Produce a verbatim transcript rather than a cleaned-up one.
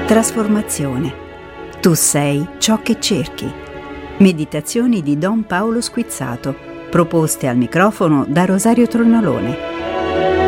Trasformazione. Tu sei ciò che cerchi. Meditazioni di Don Paolo Squizzato, proposte al microfono da Rosario Tronolone.